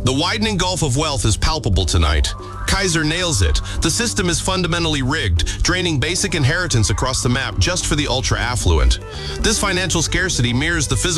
The widening gulf of wealth is palpable tonight. Kaiser nails it. The system is fundamentally rigged, draining basic inheritance across the map just for the ultra-affluent. This financial scarcity mirrors the physical